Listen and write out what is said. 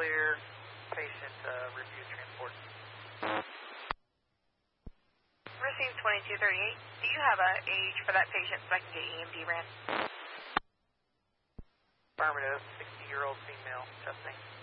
Clear. Patient review transport. Received 2238. Do you have an age for that patient so I can get EMD ran? Affirmative. 60-year-old female. Testing.